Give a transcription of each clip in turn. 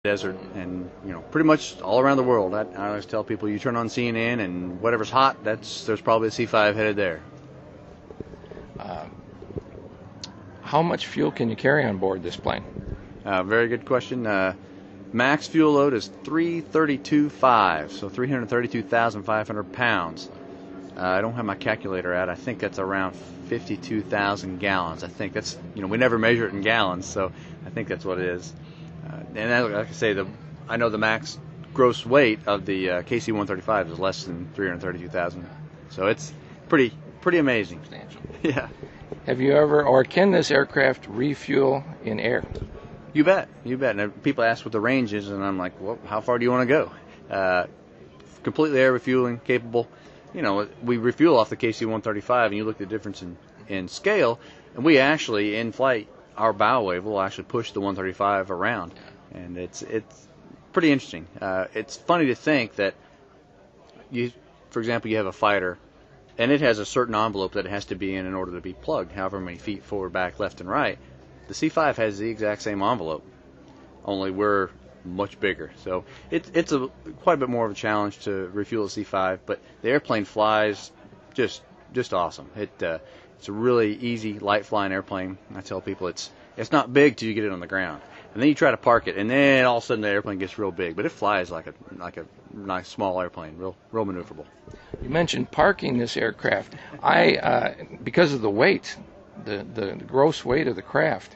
desert, and pretty much all around the world. I always tell people, you turn on CNN and whatever's hot, there's probably a C5 headed there. Uh, how much fuel can you carry on board this plane? Very good question. Max fuel load is 332.5, so 332,500 pounds. I don't have my calculator out. I think that's around 52,000 gallons. I think that's, we never measure it in gallons, so I think that's what it is. And like I say, I know the max gross weight of the KC-135 is less than 332,000. So it's pretty amazing. Substantial. Yeah. Have you ever, or can this aircraft refuel in air? You bet. And people ask what the range is, and I'm like, well, how far do you want to go? Completely air refueling capable. We refuel off the KC-135, and you look at the difference in scale, and we actually, in flight, our bow wave will actually push the 135 around, and it's pretty interesting. It's funny to think that for example, you have a fighter, and it has a certain envelope that it has to be in order to be plugged, however many feet forward, back, left, and right. The C5 has the exact same envelope, only we're much bigger. So it's quite a bit more of a challenge to refuel a C5, but the airplane flies just awesome. It's a really easy, light flying airplane. I tell people it's not big till you get it on the ground, and then you try to park it, and then all of a sudden the airplane gets real big. But it flies like a nice small airplane, real maneuverable. You mentioned parking this aircraft. Because of the weight, the gross weight of the craft,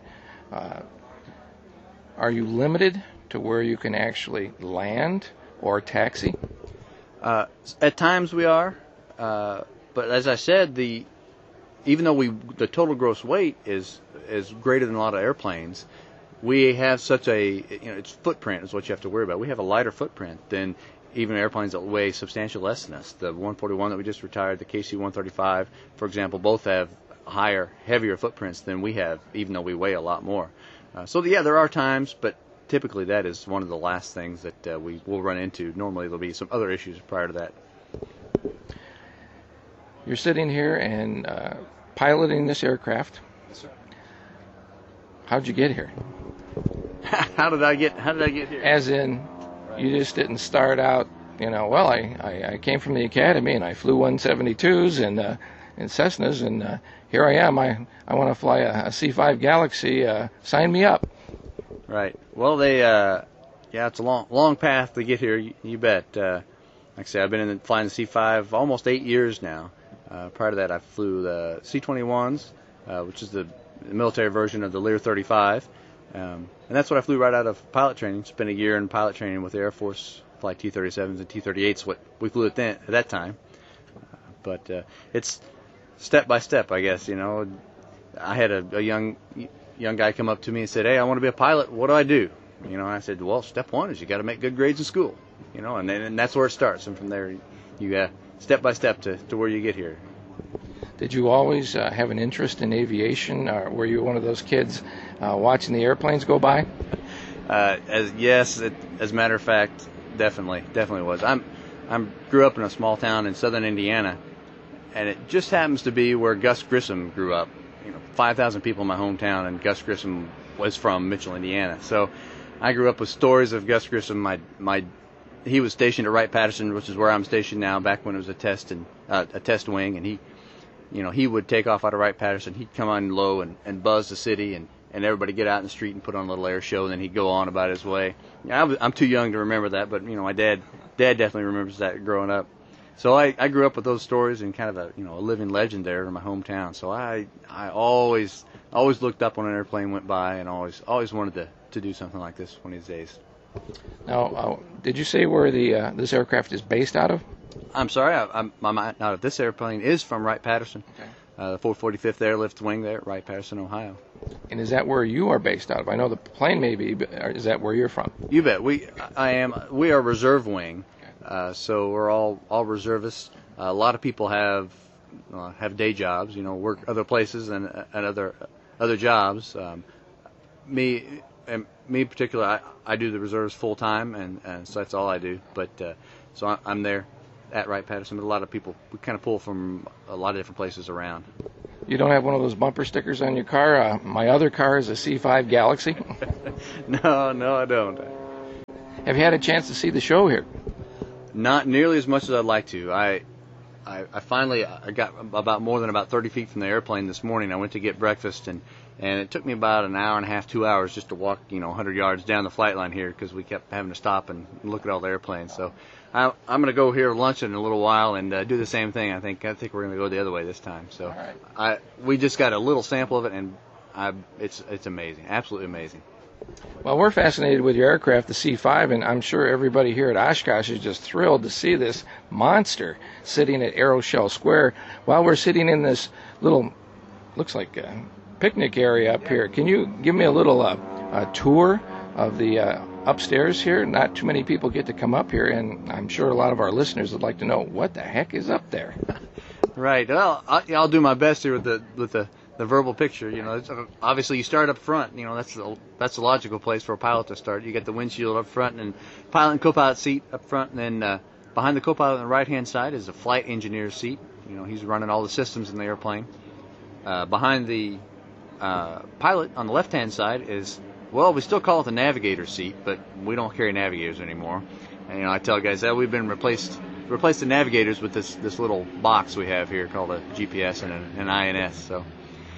are you limited to where you can actually land or taxi? At times we are, but as I said, even though the total gross weight is greater than a lot of airplanes, we have such its footprint is what you have to worry about. We have a lighter footprint than even airplanes that weigh substantially less than us. The 141 that we just retired, the KC-135, for example, both have heavier footprints than we have, even though we weigh a lot more. There are times, but typically that is one of the last things that we will run into. Normally there'll be some other issues prior to that. You're sitting here and piloting this aircraft. Yes, sir. How'd you get here? How did I get here? As in, you just didn't start out, well, I came from the academy and I flew 172s and Cessnas, and here I am. I want to fly a C5 Galaxy. Sign me up. Right. Well, it's a long path to get here. You bet. Like I say, I've been flying the C5 almost 8 years now. Prior to that, I flew the C-21s, which is the military version of the Lear 35. And that's what I flew right out of pilot training. Spent a year in pilot training with the Air Force, fly T-37s and T-38s, what we flew at that time. But it's step by step, I guess. I had a young guy come up to me and said, "Hey, I want to be a pilot. What do I do?" I said, "Well, step one is you got to make good grades in school." And that's where it starts. And from there, you got step by step to where you get here. Did you always have an interest in aviation, or were you one of those kids watching the airplanes go by? As a matter of fact, definitely was. I grew up in a small town in southern Indiana, and it just happens to be where Gus Grissom grew up. 5,000 people in my hometown, and Gus Grissom was from Mitchell, Indiana. So I grew up with stories of Gus Grissom. He was stationed at Wright-Patterson, which is where I'm stationed now, back when it was a test wing, and he would take off out of Wright-Patterson. He'd come on low and buzz the city, and everybody get out in the street and put on a little air show, and then he'd go on about his way. I'm too young to remember that, but my dad definitely remembers that growing up. So I grew up with those stories and kind of a living legend there in my hometown. So I always looked up when an airplane went by, and always wanted to do something like this one of these days. Now, did you say where this aircraft is based out of? I'm sorry, this airplane is from Wright-Patterson. Okay. The 445th Airlift Wing there at Wright-Patterson, Ohio. And is that where you are based out of? I know the plane may be, but is that where you're from? You bet. We are reserve wing, so we're all reservists. A lot of people have day jobs, work other places and other jobs. Me in particular, I do the reserves full time, and so that's all I do. But so I'm there at Wright-Patterson, but a lot of people, we kind of pull from a lot of different places around. You don't have one of those bumper stickers on your car? My other car is a C5 Galaxy. No, I don't. Have you had a chance to see the show here? Not nearly as much as I'd like to. I finally got about 30 feet from the airplane this morning. I went to get breakfast, and it took me about an hour and a half, 2 hours just to walk 100 yards down the flight line here because we kept having to stop and look at all the airplanes. So I'm going to go here lunch in a little while and do the same thing. I think we're going to go the other way this time. So right. We just got a little sample of it, and it's amazing, absolutely amazing. Well, we're fascinated with your aircraft, the C-5, and I'm sure everybody here at Oshkosh is just thrilled to see this monster sitting at Aeroshell Square while we're sitting in this little, looks like a picnic area up here. Can you give me a little tour of the upstairs here? Not too many people get to come up here, and I'm sure a lot of our listeners would like to know what the heck is up there. Right. Well, I'll do my best here with the verbal picture. It's, obviously you start up front. That's the logical place for a pilot to start. You get the windshield up front and pilot and co-pilot seat up front, and then behind the co-pilot on the right-hand side is a flight engineer seat. He's running all the systems in the airplane. Behind the pilot on the left-hand side is, well, we still call it the navigator seat, but we don't carry navigators anymore. And I tell guys that we've been replaced the navigators with this little box we have here called a GPS and an INS. So.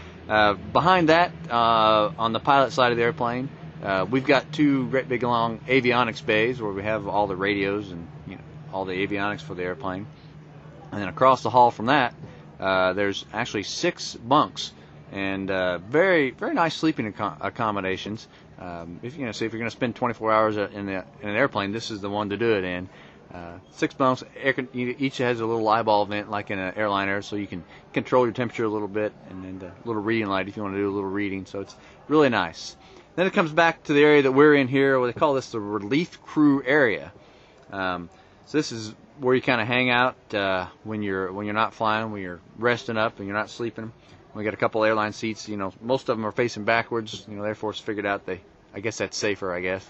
Behind that, on the pilot side of the airplane, we've got two great big long avionics bays where we have all the radios and all the avionics for the airplane. And then across the hall from that, there's actually 6 bunks and very very nice sleeping accommodations. If you're going to spend 24 hours in an airplane, this is the one to do it in. 6 bunks. Each has a little eyeball vent like in an airliner, so you can control your temperature a little bit, and then a little reading light if you want to do a little reading. So it's really nice. Then it comes back to the area that we're in here. They call this the relief crew area. So this is where you kind of hang out when you're not flying, when you're resting up and you're not sleeping. We got a couple airline seats. Most of them are facing backwards. Air Force figured out I guess that's safer. I guess.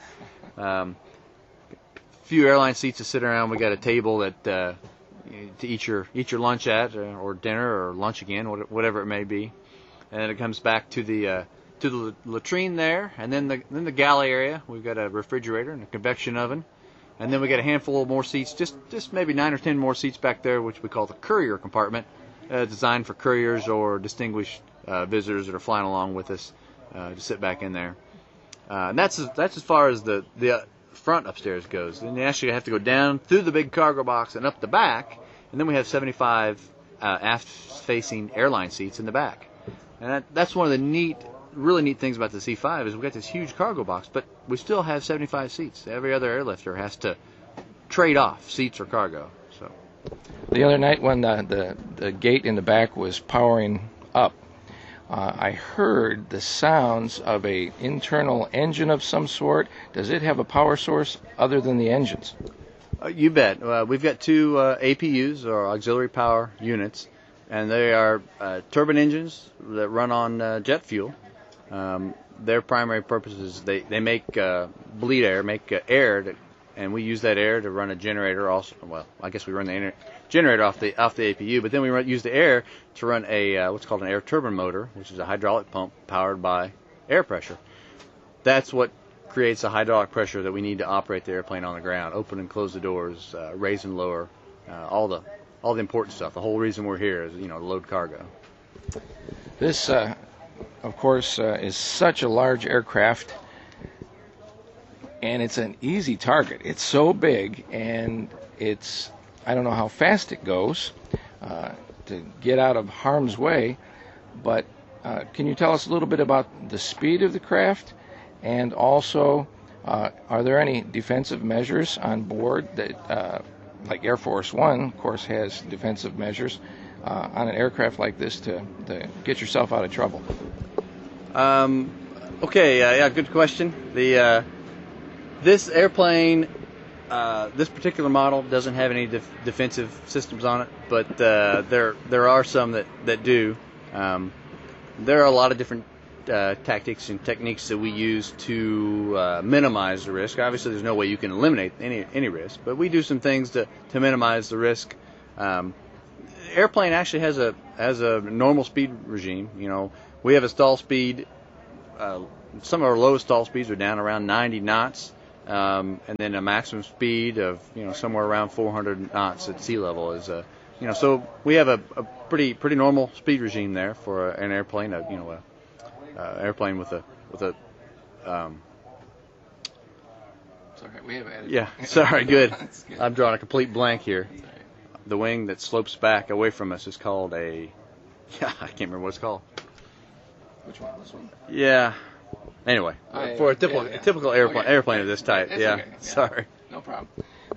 Few airline seats to sit around. We got a table that to eat your lunch at, or dinner, or lunch again, whatever it may be. And then it comes back to the latrine there, and then the galley area. We've got a refrigerator and a convection oven, and then we got a handful of more seats, just maybe 9 or 10 more seats back there, which we call the courier compartment, designed for couriers or distinguished visitors that are flying along with us to sit back in there. And that's as far as the front upstairs goes. Then you actually have to go down through the big cargo box and up the back, and then we have 75 aft-facing airline seats in the back. And that's one of the really neat things about the C-5 is we got this huge cargo box, but we still have 75 seats. Every other airlifter has to trade off seats or cargo. So the other night when the gate in the back was powering up, I heard the sounds of a internal engine of some sort. Does it have a power source other than the engines? You bet. We've got 2 APUs, or auxiliary power units, and they are turbine engines that run on jet fuel. Their primary purpose is they make bleed air, air, and we use that air to run a generator. Also, well, I guess we run the generator off the APU, but then we use the air to run a what's called an air turbine motor, which is a hydraulic pump powered by air pressure. That's what creates the hydraulic pressure that we need to operate the airplane on the ground, open and close the doors, raise and lower, all the important stuff. The whole reason we're here is to load cargo. This, of course, is such a large aircraft, and it's an easy target. It's so big, and I don't know how fast it goes to get out of harm's way, but can you tell us a little bit about the speed of the craft, and also are there any defensive measures on board that, like Air Force One, of course, has defensive measures on an aircraft like this to get yourself out of trouble? Okay, good question. This airplane, this particular model doesn't have any defensive systems on it, but there are some that do. There are a lot of different tactics and techniques that we use to minimize the risk. Obviously, there's no way you can eliminate any risk, but we do some things to minimize the risk. Airplane actually has a normal speed regime. We have a stall speed. Some of our lowest stall speeds are down around 90 knots. and then a maximum speed of somewhere around 400 knots at sea level is so we have a pretty normal speed regime there for an airplane, airplane with a Sorry, we have added. yeah. Sorry, good. Good. I'm drawing a complete blank here. The wing that slopes back away from us is called I can't remember what it's called. Which one? This one? Yeah. Anyway, for a typical airplane Okay. of this type. It's Yeah. okay. Yeah. Sorry. No problem.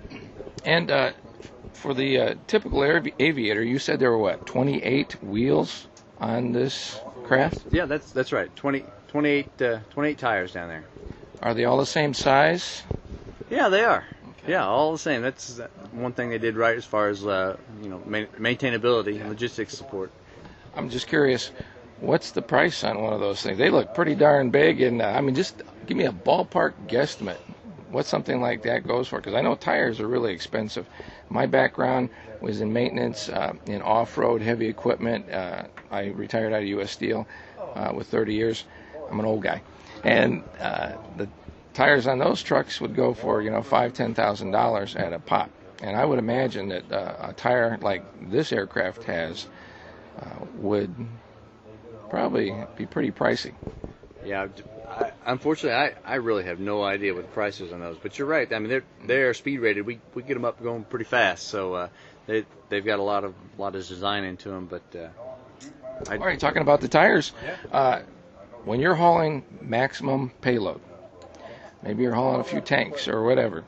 And for the typical aviator, you said there were what, 28 wheels on this craft? Yeah, that's right. 28 tires down there. Are they all the same size? Yeah, they are. Okay. Yeah, all the same. That's one thing they did right as far as maintainability and logistics support. I'm just curious, what's the price on one of those things? They look pretty darn big, and just give me a ballpark guesstimate what something like that goes for, because I know tires are really expensive. My background was in maintenance, in off-road heavy equipment. I retired out of U.S. Steel with 30 years. I'm an old guy. And the tires on those trucks would go for, $5,000-$10,000 at a pop. And I would imagine that a tire like this aircraft has would probably be pretty pricey. Yeah, unfortunately, I really have no idea what the price is on those. But you're right. I mean, they're speed rated. We get them up going pretty fast. So they've got a lot of design into them. But all right, talking about the tires, when you're hauling maximum payload, maybe you're hauling a few tanks or whatever.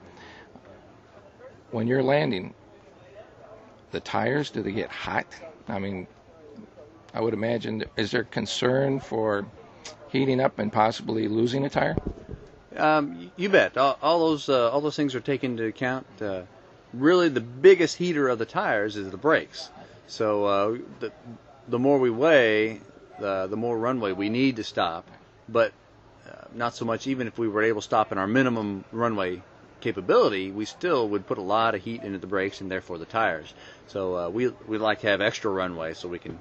When you're landing, the tires, do they get hot? I mean, I would imagine, is there concern for heating up and possibly losing a tire? You bet. All those things are taken into account. Really, the biggest heater of the tires is the brakes. So the more we weigh, the more runway we need to stop. But not so much. Even if we were able to stop in our minimum runway capability, we still would put a lot of heat into the brakes and therefore the tires. So we like to have extra runway so we can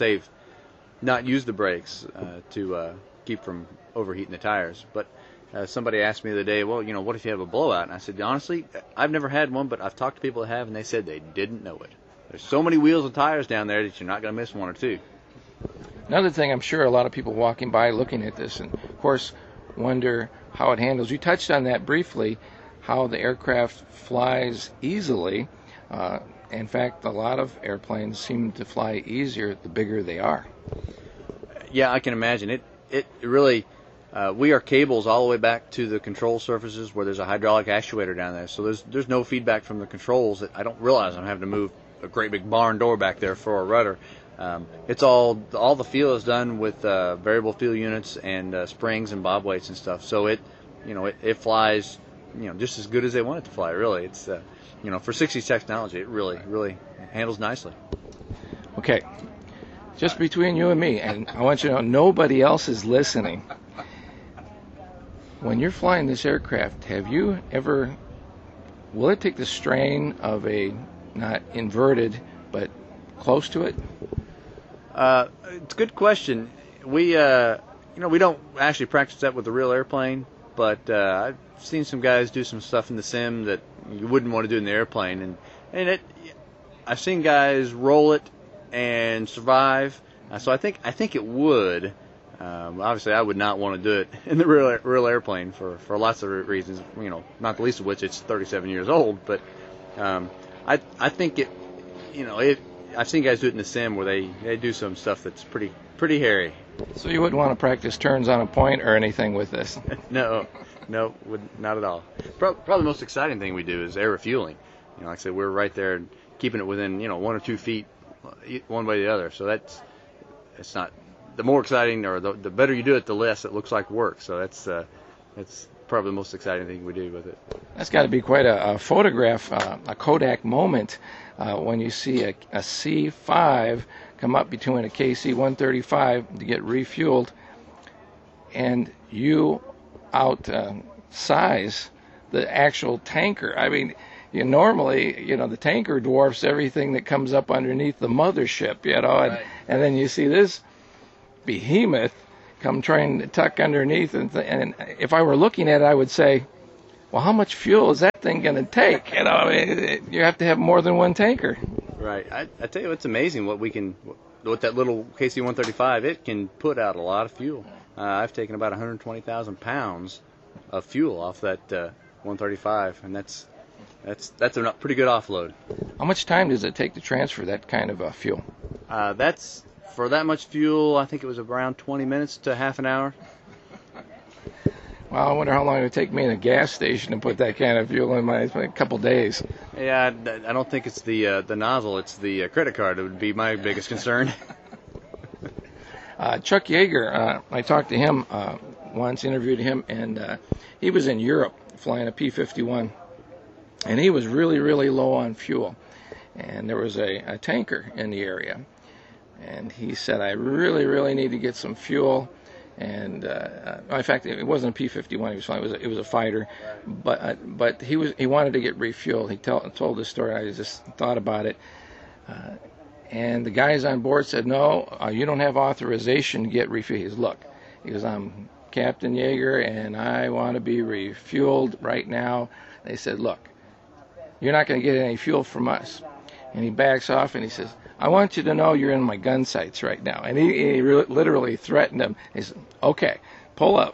not use the brakes to keep from overheating the tires. But somebody asked me the other day, well, what if you have a blowout? And I said, honestly, I've never had one, but I've talked to people that have, and they said they didn't know it. There's so many wheels and tires down there that you're not going to miss one or two. Another thing, I'm sure a lot of people walking by looking at this, and of course, wonder how it handles. You touched on that briefly, how the aircraft flies easily. In fact, a lot of airplanes seem to fly easier the bigger they are. Yeah, I can imagine. It really, we are cables all the way back to the control surfaces where there's a hydraulic actuator down there. So there's no feedback from the controls that I don't realize I'm having to move a great big barn door back there for a rudder. It's all the feel is done with variable feel units and springs and bob weights and stuff. So it flies just as good as they want it to fly. Really, it's for 60s technology, it really handles nicely. Okay, just between you and me, and I want you to know nobody else is listening. When you're flying this aircraft, have you ever? Will it take the strain of a not inverted but close to it? It's a good question. We we don't actually practice that with the real airplane, but I've seen some guys do some stuff in the sim that you wouldn't want to do in the airplane, and I've seen guys roll it and survive. So I think it would. Obviously, I would not want to do it in the real airplane for lots of reasons. Not the least of which it's 37 years old. But I think it. I've seen guys do it in the sim where they do some stuff that's pretty hairy. So you wouldn't want to practice turns on a point or anything with this? No, not at all. Probably the most exciting thing we do is air refueling. Like I said, we're right there keeping it within 1 or 2 feet one way or the other. So it's not the more exciting or the better you do it, the less it looks like work. So that's probably the most exciting thing we do with it. That's got to be quite a photograph, a Kodak moment when you see a C-5 come up between a KC-135 to get refueled, and you outsize the actual tanker. I mean, normally, the tanker dwarfs everything that comes up underneath the mothership, Right. And then you see this behemoth come trying to tuck underneath, and if I were looking at it, I would say, well, how much fuel is that thing going to take? I mean, you have to have more than one tanker. Right. I tell you, it's amazing what that little KC-135, it can put out a lot of fuel. I've taken about 120,000 pounds of fuel off that 135, and that's a pretty good offload. How much time does it take to transfer that kind of fuel? That's for that much fuel. I think it was around 20 minutes to half an hour. Well, I wonder how long it would take me in a gas station to put that kind of fuel in a couple days. Yeah, I don't think it's the nozzle; it's the credit card. It would be my biggest concern. Chuck Yeager, I talked to him once, interviewed him, and he was in Europe flying a P-51, and he was really, really low on fuel. And there was a tanker in the area, and he said, I really, really need to get some fuel. And in fact, it wasn't a P-51 he was flying; it was a fighter. But he wanted to get refueled. He told this story. I just thought about it. And the guys on board said, no, you don't have authorization to get refueled. He says, look, I'm Captain Yeager, and I want to be refueled right now. They said, look, you're not going to get any fuel from us. And he backs off, and he says, I want you to know you're in my gun sights right now. And he literally threatened him. He said, okay, pull up.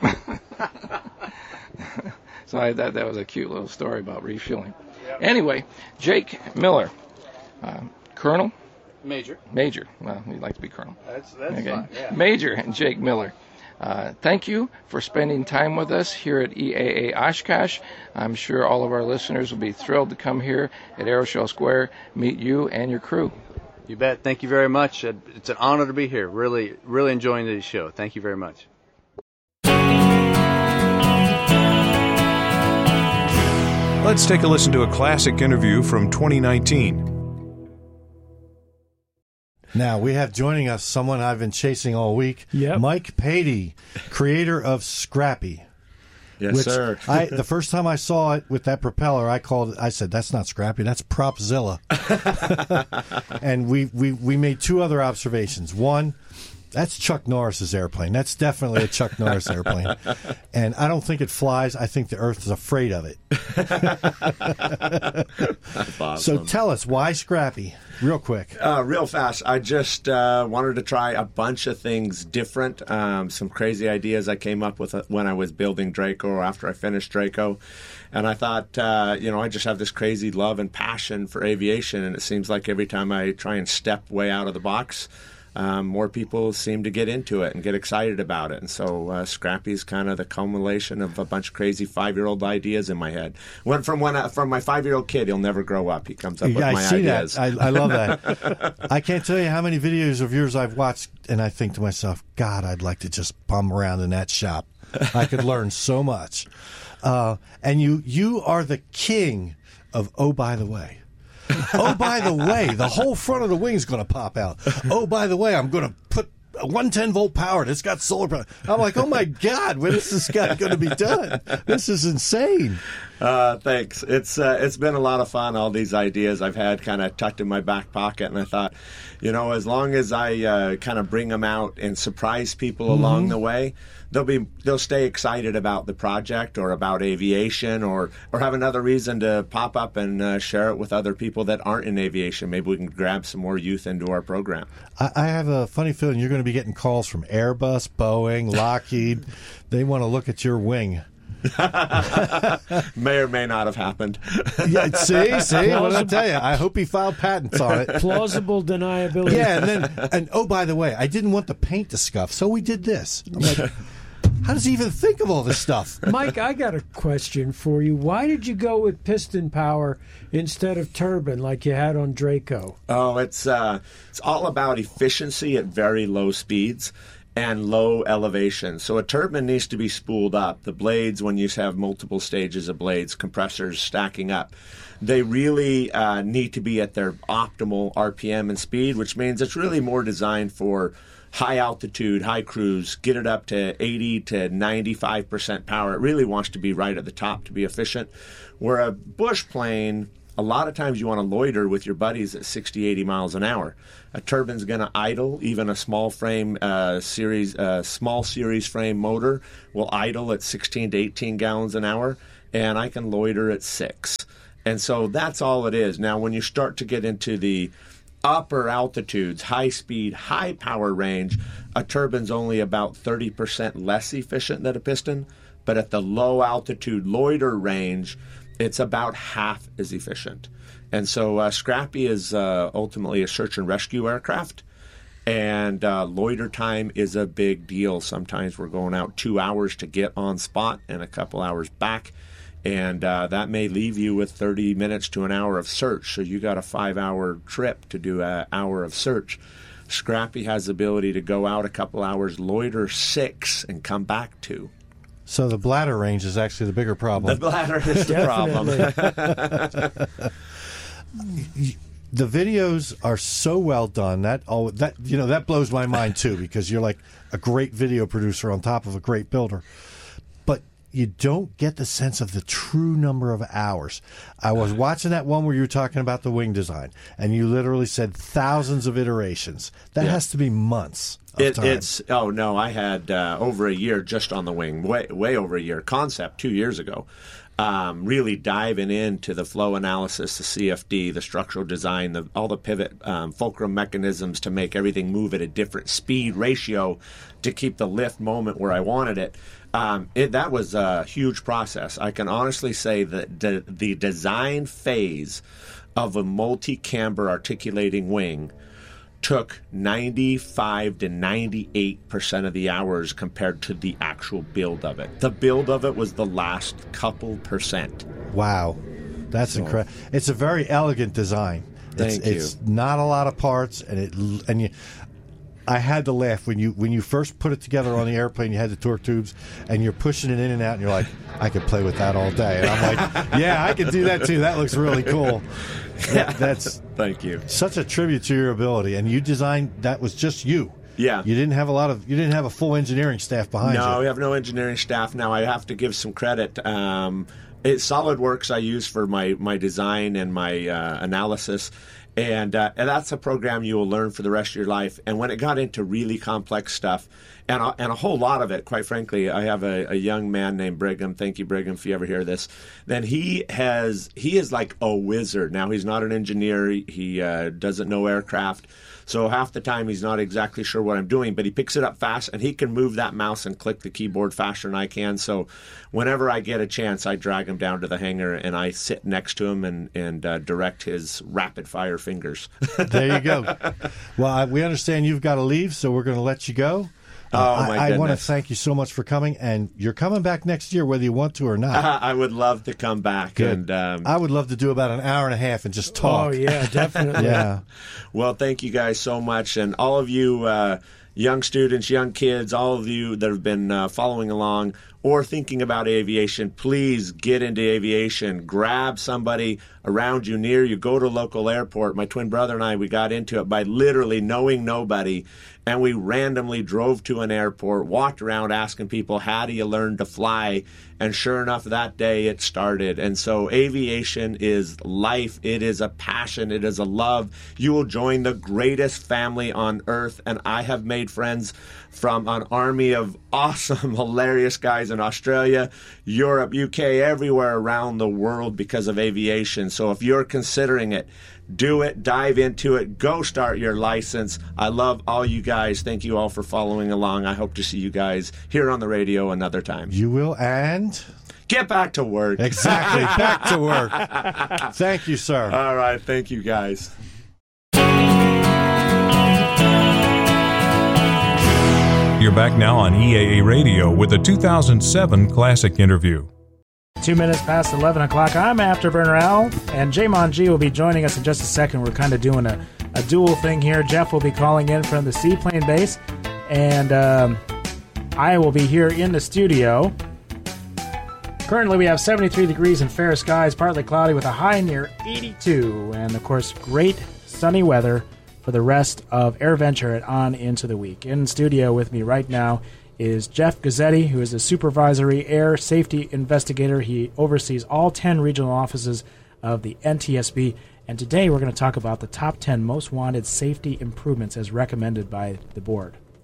So I thought that was a cute little story about refueling. Yep. Anyway, Jake Miller, Colonel? Major. Well, he'd like to be Colonel. That's okay. Fine, yeah. Major and Jake Miller. Thank you for spending time with us here at EAA Oshkosh. I'm sure all of our listeners will be thrilled to come here at Aeroshell Square, meet you and your crew. You bet. Thank you very much. It's an honor to be here. Really, really enjoying the show. Thank you very much. Let's take a listen to a classic interview from 2019. Now, we have joining us someone I've been chasing all week, Mike Patey, creator of Scrappy. Yes, sir. The first time I saw it with that propeller, I said, that's not Scrappy, that's Propzilla. And we made two other observations. One, that's Chuck Norris's airplane. That's definitely a Chuck Norris airplane. And I don't think it flies. I think the Earth is afraid of it. That's awesome. So tell us, why Scrappy? Real quick. Real fast. I just wanted to try a bunch of things different. Some crazy ideas I came up with when I was building Draco or after I finished Draco. And I thought, I just have this crazy love and passion for aviation. And it seems like every time I try and step way out of the box, more people seem to get into it and get excited about it. And so Scrappy is kind of the culmination of a bunch of crazy 5-year-old ideas in my head. From my 5-year-old kid, he'll never grow up. He comes up with my ideas. That. I love that. I can't tell you how many videos of yours I've watched, and I think to myself, God, I'd like to just bum around in that shop. I could learn so much. And you are the king of, oh, by the way. Oh, by the way, the whole front of the wing is going to pop out. Oh, by the way, I'm going to put a 110-volt power. It's got solar power. I'm like, oh, my God, when is this guy going to be done? This is insane. Thanks. It's been a lot of fun, all these ideas I've had kind of tucked in my back pocket. And I thought, as long as I kind of bring them out and surprise people along the way, they'll stay excited about the project or about aviation or have another reason to pop up and share it with other people that aren't in aviation. Maybe we can grab some more youth into our program. I have a funny feeling you're going to be getting calls from Airbus, Boeing, Lockheed. They want to look at your wing. May or may not have happened. Yeah, see, what did I tell you? I hope he filed patents on it. Plausible deniability. Yeah, and oh, by the way, I didn't want the paint to scuff, so we did this. I'm like, how does he even think of all this stuff? Mike, I got a question for you. Why did you go with piston power instead of turbine like you had on Draco? Oh, it's all about efficiency at very low speeds and low elevation. So a turbine needs to be spooled up. The blades, when you have multiple stages of blades, compressors stacking up, they really need to be at their optimal RPM and speed, which means it's really more designed for high altitude, high cruise, get it up to 80 to 95% power. It really wants to be right at the top to be efficient. Where a bush plane, a lot of times you want to loiter with your buddies at 60, 80 miles an hour. A turbine's going to idle. Even a small frame small series frame motor will idle at 16 to 18 gallons an hour. and I can loiter at 6. And so that's all it is. Now, when you start to get into the upper altitudes, high speed, high power range, a turbine's only about 30% less efficient than a piston. But at the low altitude loiter range, it's about half as efficient. And so Scrappy is ultimately a search and rescue aircraft. And loiter time is a big deal. Sometimes we're going out 2 hours to get on spot and a couple hours back. And that may leave you with 30 minutes to an hour of search. So you got a 5-hour trip to do an hour of search. Scrappy has the ability to go out a couple hours, loiter 6, and come back 2. So the bladder range is actually the bigger problem. The bladder is the problem. The videos are so well done. That blows my mind too, because you're like a great video producer on top of a great builder. But you don't get the sense of the true number of hours. I was watching that one where you were talking about the wing design, and you literally said thousands of iterations. That has to be months. I had over a year just on the wing, way over a year. Concept 2 years ago. Really diving into the flow analysis, the CFD, the structural design, all the pivot fulcrum mechanisms to make everything move at a different speed ratio to keep the lift moment where I wanted it. That was a huge process. I can honestly say that the design phase of a multi-camber articulating wing took 95 to 98% of the hours compared to the actual build of it. The build of it was the last couple percent. Wow. That's incredible. It's a very elegant design. Thank you. It's not a lot of parts, I had to laugh when you first put it together on the airplane. You had the torque tubes, and you're pushing it in and out, and you're like, I could play with that all day. And I'm like, yeah, I could do that too. That looks really cool. That's thank you. Such a tribute to your ability, and you designed that was just you. Yeah, you didn't have a full engineering staff behind you. No, we have no engineering staff now. I have to give some credit. It's SolidWorks I use for my design and my analysis. And that's a program you will learn for the rest of your life. And when it got into really complex stuff, and a whole lot of it, quite frankly, I have a young man named Brigham. Thank you, Brigham, if you ever hear this. Then he is like a wizard. Now, he's not an engineer. He doesn't know aircraft. So half the time he's not exactly sure what I'm doing, but he picks it up fast, and he can move that mouse and click the keyboard faster than I can. So whenever I get a chance, I drag him down to the hangar, and I sit next to him and direct his rapid-fire fingers. There you go. Well, we understand you've got to leave, so we're going to let you go. I want to thank you so much for coming, and you're coming back next year whether you want to or not. I would love to come back. Good. And I would love to do about an hour and a half and just talk. Oh, yeah, definitely. Yeah. Well, thank you guys so much, and all of you young students, young kids, all of you that have been following along or thinking about aviation, please get into aviation. Grab somebody around you, near you. Go to a local airport. My twin brother and I, we got into it by literally knowing nobody, and we randomly drove to an airport, walked around asking people, how do you learn to fly? And sure enough, that day it started. And so aviation is life. It is a passion. It is a love. You will join the greatest family on earth. And I have made friends from an army of awesome, hilarious guys in Australia, Europe, UK, everywhere around the world because of aviation. So if you're considering it, do it, dive into it, go start your license. I love all you guys. Thank you all for following along. I hope to see you guys here on the radio another time. You will, and get back to work. Exactly, back to work. Thank you, sir. All right, thank you guys. You're back now on EAA Radio with the 2007 Classic Interview. 2 minutes past 11 o'clock. I'm Afterburner Al, and Jamon G will be joining us in just a second. We're kind of doing a dual thing here. Jeff will be calling in from the seaplane base, and I will be here in the studio. Currently, we have 73 degrees and fair skies, partly cloudy with a high near 82, and of course, great sunny weather for the rest of AirVenture and on into the week. In studio with me right now is Jeff Gazzetti, who is a supervisory air safety investigator. He oversees all 10 regional offices of the NTSB. And today we're going to talk about the top 10 most wanted safety improvements as recommended by the board.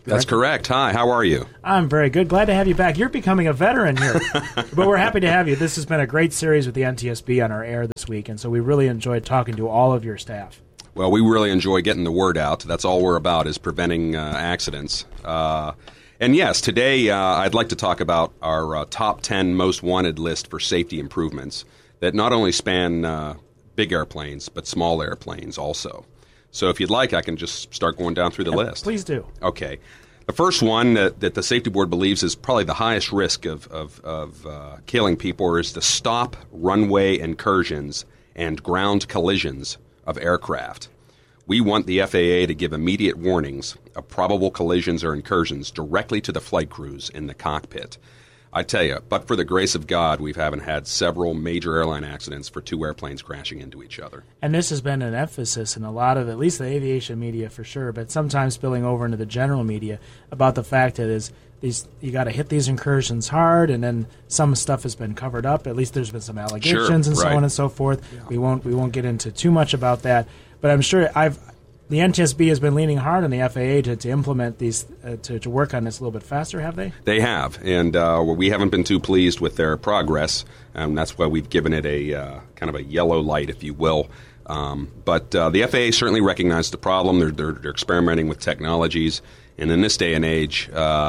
That's correct. Hi, how are you? I'm very good. Glad to have you back. You're becoming a veteran here. But we're happy to have you. This has been a great series with the NTSB on our air this week, and so we really enjoyed talking to all of your staff. Well, we really enjoy getting the word out. That's all we're about, is preventing accidents. And yes, today I'd like to talk about our top 10 most wanted list for safety improvements that not only span big airplanes, but small airplanes also. So if you'd like, I can just start going down through the list. Please do. Okay. The first one that the safety board believes is probably the highest risk of killing people is to stop runway incursions and ground collisions of aircraft. We want the FAA to give immediate warnings of probable collisions or incursions directly to the flight crews in the cockpit. I tell you, but for the grace of God, we haven't had several major airline accidents for two airplanes crashing into each other. And this has been an emphasis in a lot of, at least the aviation media for sure, but sometimes spilling over into the general media about the fact that you got to hit these incursions hard, and then some stuff has been covered up. At least there's been some allegations and so on and so forth. Yeah. We won't get into too much about that, but I'm sure the NTSB has been leaning hard on the FAA to implement these, to work on this a little bit faster, have they? They have, and we haven't been too pleased with their progress, and that's why we've given it a kind of a yellow light, if you will. But the FAA certainly recognized the problem. They're experimenting with technologies, and in this day and age,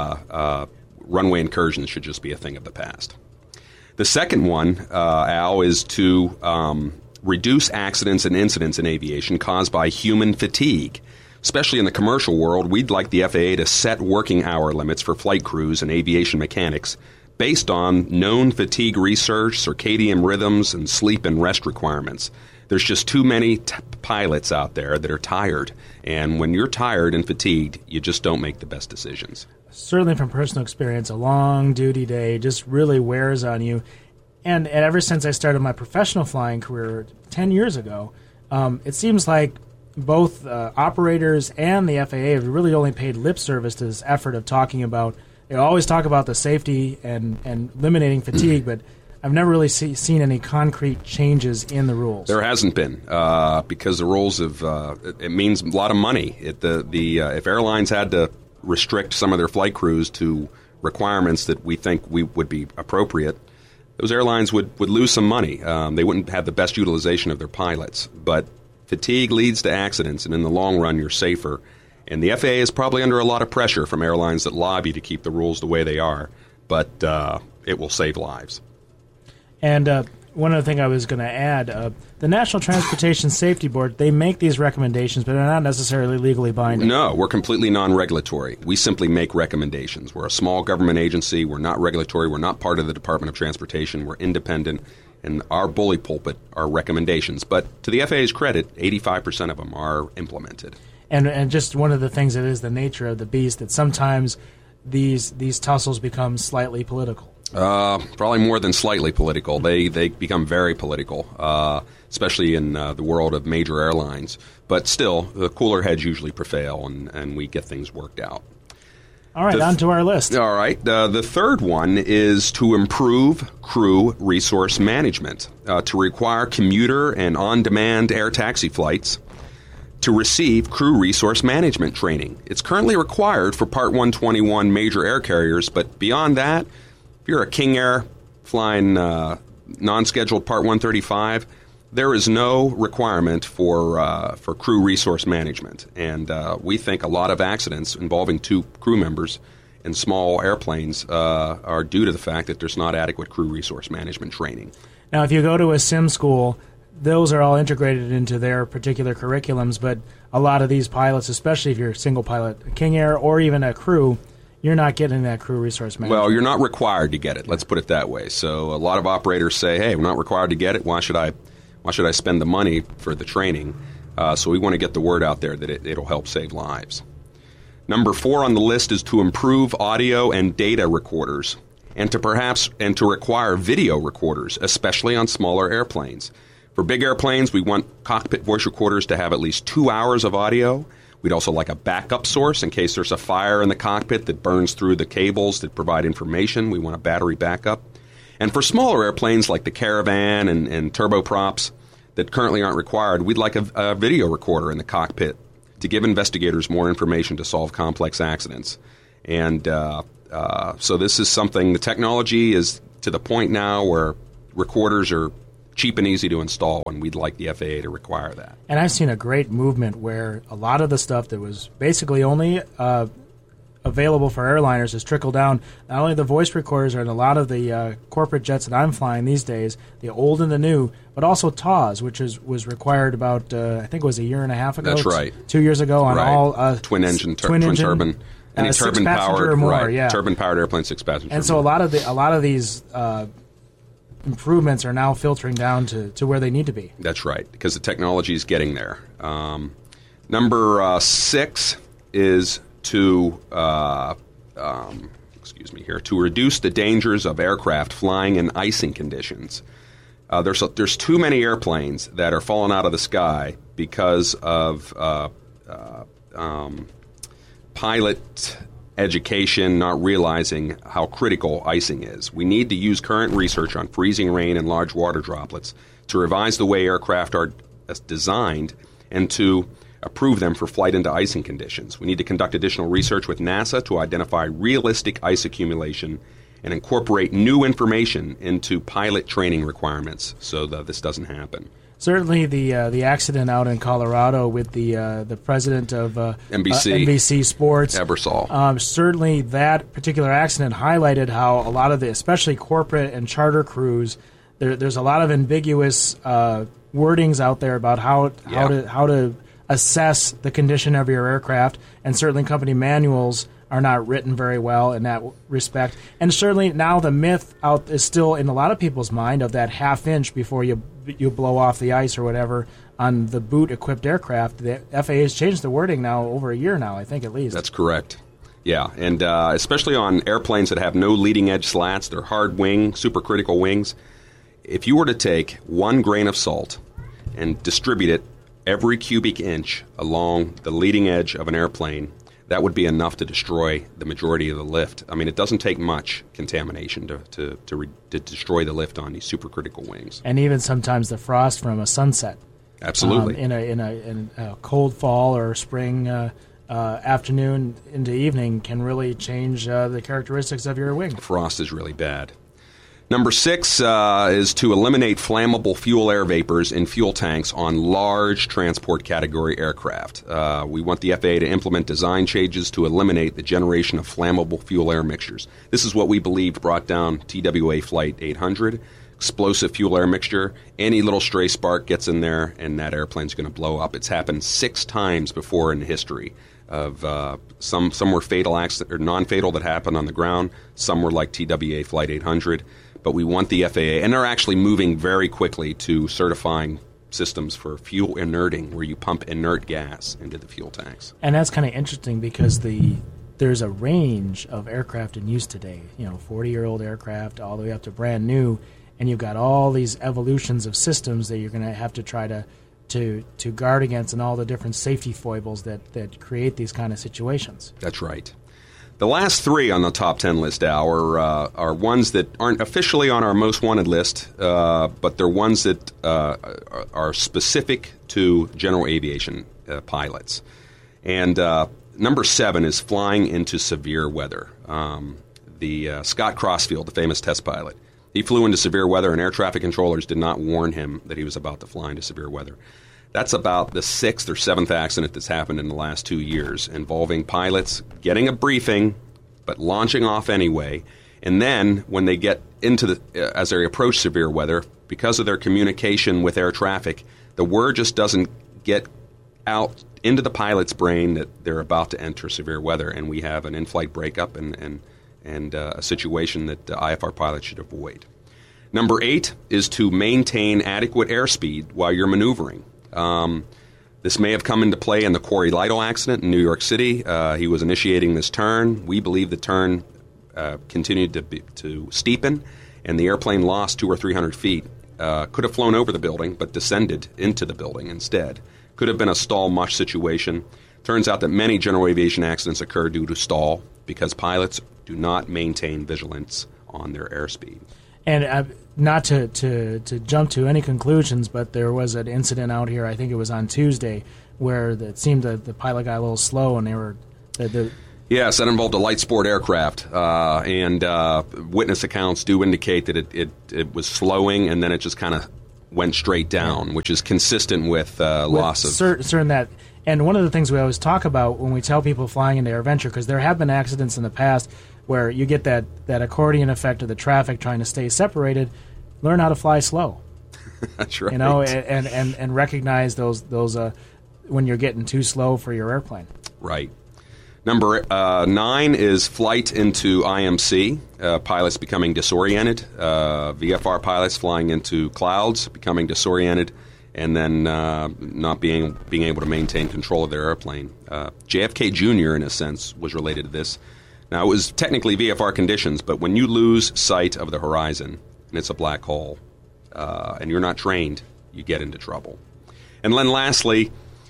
runway incursions should just be a thing of the past. The second one, Al, is to reduce accidents and incidents in aviation caused by human fatigue. Especially in the commercial world, we'd like the FAA to set working hour limits for flight crews and aviation mechanics based on known fatigue research, circadian rhythms, and sleep and rest requirements. There's just too many pilots out there that are tired, and when you're tired and fatigued, you just don't make the best decisions. Certainly from personal experience, a long duty day just really wears on you. And ever since I started my professional flying career 10 years ago, it seems like both operators and the FAA have really only paid lip service to this effort of talking about, they always talk about the safety and eliminating fatigue, but I've never really seen any concrete changes in the rules. There hasn't been, because the rules have, it means a lot of money. If airlines had to restrict some of their flight crews to requirements that we think would be appropriate, those airlines would lose some money. They wouldn't have the best utilization of their pilots. But fatigue leads to accidents, and in the long run, you're safer. And the FAA is probably under a lot of pressure from airlines that lobby to keep the rules the way they are. But it will save lives. And one other thing I was going to add, the National Transportation Safety Board, they make these recommendations, but they're not necessarily legally binding. No, we're completely non-regulatory. We simply make recommendations. We're a small government agency. We're not regulatory. We're not part of the Department of Transportation. We're independent, and our bully pulpit are recommendations. But to the FAA's credit, 85% of them are implemented. And just one of the things that is the nature of the beast, that sometimes these tussles become slightly political. Probably more than slightly political. They become very political, especially in the world of major airlines. But still, the cooler heads usually prevail, and we get things worked out. All right, on to our list. All right. The third one is to improve crew resource management, to require commuter and on-demand air taxi flights to receive crew resource management training. It's currently required for Part 121 major air carriers, but beyond that, if you're a King Air flying non-scheduled Part 135, there is no requirement for crew resource management. And we think a lot of accidents involving two crew members in small airplanes are due to the fact that there's not adequate crew resource management training. Now, if you go to a sim school, those are all integrated into their particular curriculums, but a lot of these pilots, especially if you're a single pilot, King Air or even a crew, you're not getting that crew resource management. Well, you're not required to get it. Let's put it that way. So a lot of operators say, hey, we're not required to get it. Why should I spend the money for the training? So we want to get the word out there that it'll help save lives. Number 4 on the list is to improve audio and data recorders and to require video recorders, especially on smaller airplanes. For big airplanes, we want cockpit voice recorders to have at least 2 hours of audio. We'd also like a backup source in case there's a fire in the cockpit that burns through the cables that provide information. We want a battery backup. And for smaller airplanes like the Caravan and turboprops that currently aren't required, we'd like a video recorder in the cockpit to give investigators more information to solve complex accidents. And so this is something, the technology is to the point now where recorders are cheap and easy to install, and we'd like the FAA to require that. And I've seen a great movement where a lot of the stuff that was basically only available for airliners has trickled down. Not only the voice recorders are in a lot of the corporate jets that I'm flying these days, the old and the new, but also TAWS, which was required about, I think it was a year and a half ago. That's right. 2 years ago on all twin turbine. Any turbine-powered or more, yeah. Turbine-powered airplane, 6 passengers. And so a lot of these improvements are now filtering down to where they need to be. That's right, because the technology is getting there. Number 6 is to to reduce the dangers of aircraft flying in icing conditions. There's too many airplanes that are falling out of the sky because of pilot education not realizing how critical icing is. We need to use current research on freezing rain and large water droplets to revise the way aircraft are designed and to approve them for flight into icing conditions. We need to conduct additional research with NASA to identify realistic ice accumulation and incorporate new information into pilot training requirements so that this doesn't happen. Certainly, the accident out in Colorado with the president of NBC Sports, Ebersol. Certainly, that particular accident highlighted how a lot of the, especially corporate and charter crews, there's a lot of ambiguous wordings out there about how to assess the condition of your aircraft, and certainly company manuals are not written very well in that respect. And certainly now the myth out is still in a lot of people's mind of that half inch before you blow off the ice or whatever on the boot-equipped aircraft. The FAA has changed the wording now over a year now, I think at least. That's correct. Yeah, and especially on airplanes that have no leading-edge slats, they're hard wing, supercritical wings. If you were to take 1 grain of salt and distribute it every cubic inch along the leading edge of an airplane, that would be enough to destroy the majority of the lift. I mean, it doesn't take much contamination to destroy the lift on these supercritical wings. And even sometimes the frost from a sunset. Absolutely. In a cold fall or spring afternoon into evening can really change the characteristics of your wing. Frost is really bad. Number 6 is to eliminate flammable fuel air vapors in fuel tanks on large transport category aircraft. We want the FAA to implement design changes to eliminate the generation of flammable fuel air mixtures. This is what we believed brought down TWA Flight 800. Explosive fuel air mixture. Any little stray spark gets in there and that airplane's going to blow up. It's happened 6 times before in history. Some were fatal accident or non-fatal that happened on the ground. Some were like TWA Flight 800. But we want the FAA, and they're actually moving very quickly to certifying systems for fuel inerting, where you pump inert gas into the fuel tanks. And that's kind of interesting because there's a range of aircraft in use today. 40-year-old aircraft all the way up to brand new, and you've got all these evolutions of systems that you're going to have to try to guard against, and all the different safety foibles that create these kind of situations. That's right. The last 3 on the top 10 list, Al, are ones that aren't officially on our most wanted list, but they're ones that are specific to general aviation pilots. And number 7 is flying into severe weather. Scott Crossfield, the famous test pilot, he flew into severe weather, and air traffic controllers did not warn him that he was about to fly into severe weather. That's about the 6th or 7th accident that's happened in the last 2 years, involving pilots getting a briefing but launching off anyway. And then when they get into as they approach severe weather, because of their communication with air traffic, the word just doesn't get out into the pilot's brain that they're about to enter severe weather, and we have an in-flight breakup and a situation that IFR pilots should avoid. Number 8 is to maintain adequate airspeed while you're maneuvering. This may have come into play in the Corey Lytle accident in New York City. He was initiating this turn. We believe the turn continued to steepen, and the airplane lost 200 or 300 feet. Could have flown over the building, but descended into the building instead. Could have been a stall mush situation. Turns out that many general aviation accidents occur due to stall because pilots do not maintain vigilance on their airspeed. And not to jump to any conclusions, but there was an incident out here, I think it was on Tuesday, where it seemed that the pilot got a little slow and they were... Yes, that involved a light sport aircraft, and witness accounts do indicate that it was slowing and then it just kind of went straight down, which is consistent with loss of... Certain that... And one of the things we always talk about when we tell people flying into AirVenture, because there have been accidents in the past where you get that accordion effect of the traffic trying to stay separated, learn how to fly slow. That's right. You know, and recognize those when you're getting too slow for your airplane. Right. Number 9 is flight into IMC, pilots becoming disoriented, VFR pilots flying into clouds, becoming disoriented, and then not being able to maintain control of their airplane. JFK Jr., in a sense, was related to this. Now, it was technically VFR conditions, but when you lose sight of the horizon, and it's a black hole, and you're not trained, you get into trouble. And then lastly,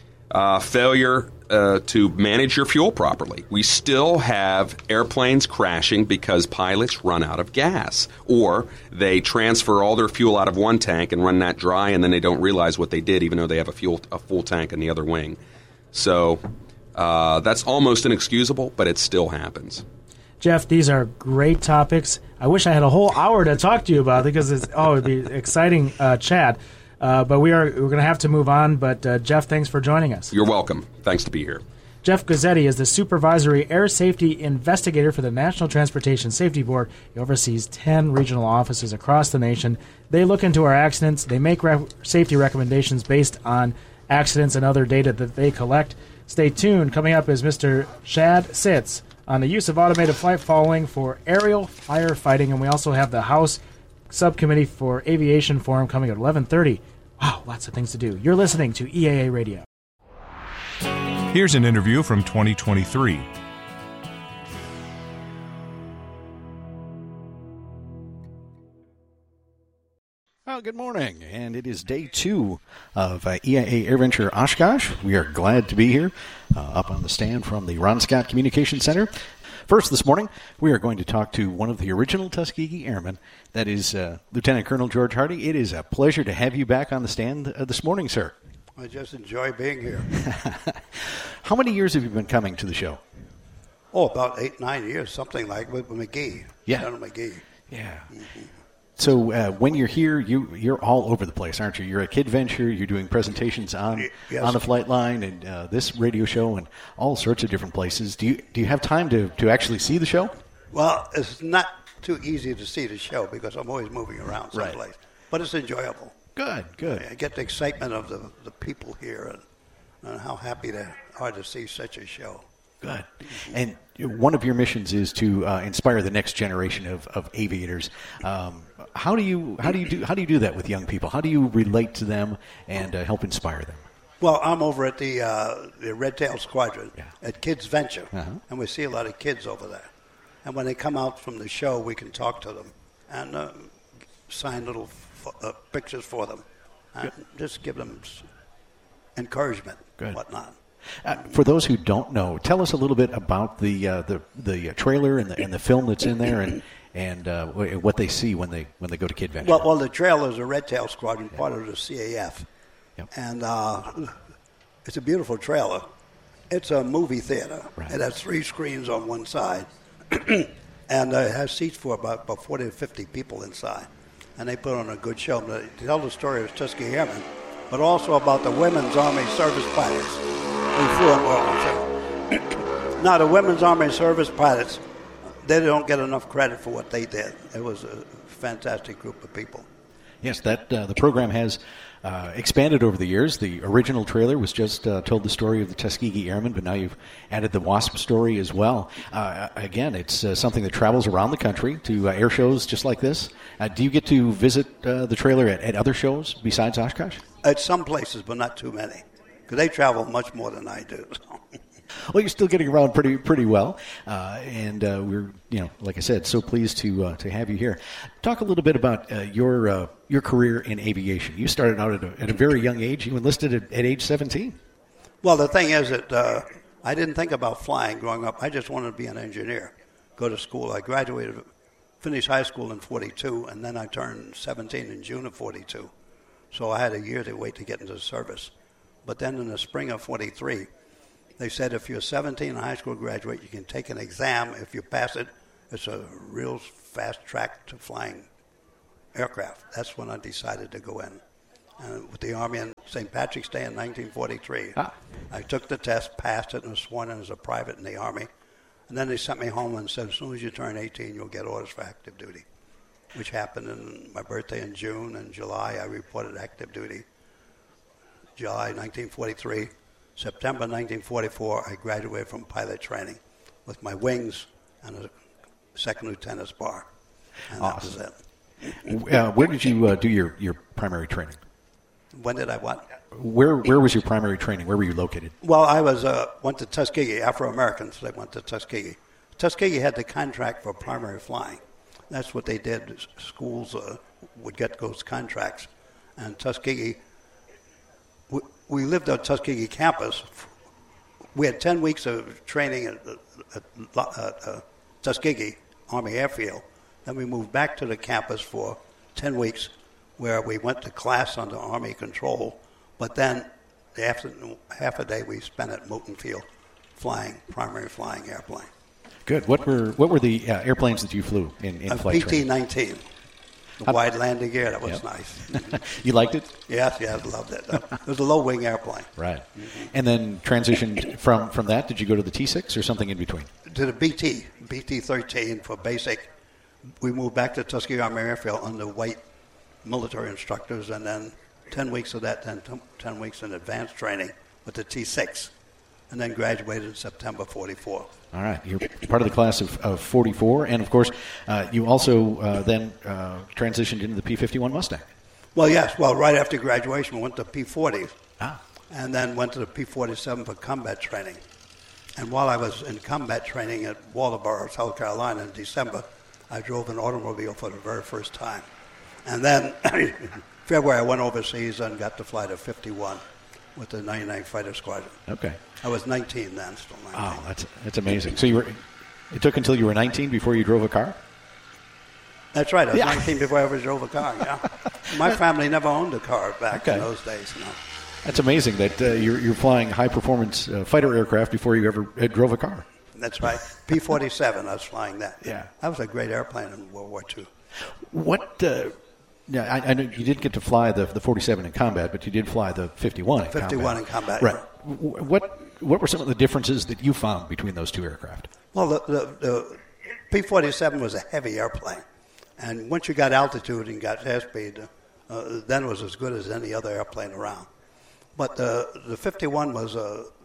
failure to manage your fuel properly. We still have airplanes crashing because pilots run out of gas, or they transfer all their fuel out of one tank and run that dry, and then they don't realize what they did, even though they have a full tank in the other wing. So that's almost inexcusable, but it still happens. Jeff, these are great topics. I wish I had a whole hour to talk to you about because it'd be exciting chat. But we're going to have to move on. But Jeff, thanks for joining us. You're welcome. Thanks to be here. Jeff Guzzetti is the Supervisory Air Safety Investigator for the National Transportation Safety Board. He oversees 10 regional offices across the nation. They look into our accidents. They make safety recommendations based on accidents and other data that they collect. Stay tuned. Coming up is Mr. Shad Sitz on the use of automated flight following for aerial firefighting. And we also have the House Subcommittee for Aviation Forum coming at 11:30. Wow, lots of things to do. You're listening to EAA Radio. Here's an interview from 2023. Well, good morning, and it is day 2 of EIA AirVenture Oshkosh. We are glad to be here up on the stand from the Ron Scott Communication Center. First this morning, we are going to talk to one of the original Tuskegee Airmen. That is Lieutenant Colonel George Hardy. It is a pleasure to have you back on the stand this morning, sir. I just enjoy being here. How many years have you been coming to the show? Oh, about 8-9 years, something like with McGee. Yeah. Colonel McGee. Yeah. Mm-hmm. So when you're here, you're all over the place, aren't you? You're at KidVenture. You're doing presentations on the flight line and this radio show and all sorts of different places. Do you have time to actually see the show? Well, it's not too easy to see the show because I'm always moving around someplace. Right. But it's enjoyable. Good. I get the excitement of the people here and how happy they are to see such a show. Good. And one of your missions is to inspire the next generation of aviators. How do you do that with young people? How do you relate to them and help inspire them? Well, I'm over at the Red Tail Squadron at Kids Venture, and we see a lot of kids over there. And when they come out from the show, we can talk to them and sign little pictures for them, and just give them encouragement and whatnot. For those who don't know, tell us a little bit about the trailer and the film that's in there and what they see when they go to KidVenture. Well, the trailer is a Red Tail Squadron, part of the CAF, and it's a beautiful trailer. It's a movie theater. Right. It has 3 screens on one side, and it has seats for about 40 to 50 people inside. And they put on a good show. They tell the story of Tuskegee Airmen, but also about the Women's Army Service pilots. Now, the Women's Army Service pilots, they don't get enough credit for what they did. It was a fantastic group of people. Yes, that the program has expanded over the years. The original trailer was just told the story of the Tuskegee Airmen, but now you've added the WASP story as well. Again, it's something that travels around the country to air shows just like this. Do you get to visit the trailer at other shows besides Oshkosh? At some places, but not too many, because they travel much more than I do. Well, you're still getting around pretty well, and we're, like I said, so pleased to have you here. Talk a little bit about your career in aviation. You started out at a very young age. You enlisted at age 17. Well, the thing is that I didn't think about flying growing up. I just wanted to be an engineer, go to school. I graduated finished high school in 42, and then I turned 17 in June of 42. So I had a year to wait to get into the service. But then in the spring of 43, they said if you're 17 and a high school graduate, you can take an exam. If you pass it, it's a real fast track to flying aircraft. That's when I decided to go in. With the Army on St. Patrick's Day in 1943. I took the test, passed it, and was sworn in as a private in the Army. And then they sent me home and said, as soon as you turn 18, you'll get orders for active duty, which happened in my birthday in June. And July, I reported active duty. July 1943. September 1944, I graduated from pilot training with my wings and a second lieutenant's bar. And awesome. That was it. Where did you do your primary training? When did I what? Where was your primary training? Where were you located? Well, I went to Tuskegee. Afro-Americans, they went to Tuskegee. Tuskegee had the contract for primary flying. That's what they did. Schools would get those contracts. And Tuskegee, we lived on Tuskegee campus. We had 10 weeks of training at Tuskegee Army Airfield. Then we moved back to the campus for 10 weeks where we went to class under Army control. But then half a day we spent at Moulton Field flying, primary flying airplane. Good. What were the airplanes that you flew in flight training? PT-19. The wide landing gear, that was nice. You liked it? Yes, I loved it. It was a low-wing airplane. Right. And then transitioned from that, did you go to the T6 or something in between? To the BT-13 for basic. We moved back to Tuskegee Army Airfield under white military instructors, and then 10 weeks of that, then 10 weeks in advanced training with the T6, and then graduated in September 44. All right. You're part of the class of 44, and, of course, you also then transitioned into the P-51 Mustang. Well, yes. Well, right after graduation, we went to P-40s, and then went to the P-47 for combat training. And while I was in combat training at Waldoboro, South Carolina in December, I drove an automobile for the very first time. And then in February, I went overseas and got to fly the 51 with the 99th Fighter Squadron. Okay. I was 19 then, still 19. Oh, that's amazing. So it took until you were 19 before you drove a car? That's right. I was 19 before I ever drove a car, yeah. My family never owned a car back in those days, no. That's amazing that you're flying high-performance fighter aircraft before you ever drove a car. That's right. P-47, I was flying that. Yeah. That was a great airplane in World War II. What... I know you didn't get to fly the 47 in combat, but you did fly the 51 in combat. 51 in combat. Right. What were some of the differences that you found between those two aircraft? Well, the P-47 was a heavy airplane. And once you got altitude and got airspeed, then it was as good as any other airplane around. But the 51 was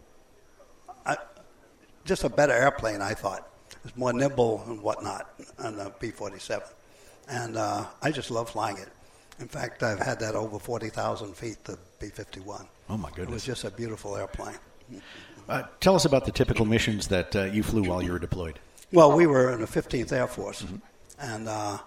just a better airplane, I thought. It was more nimble and whatnot than the P-47. And I just love flying it. In fact, I've had that over 40,000 feet, the B-51. Oh, my goodness. It was just a beautiful airplane. Tell us about the typical missions that you flew while you were deployed. Well, we were in the 15th Air Force. And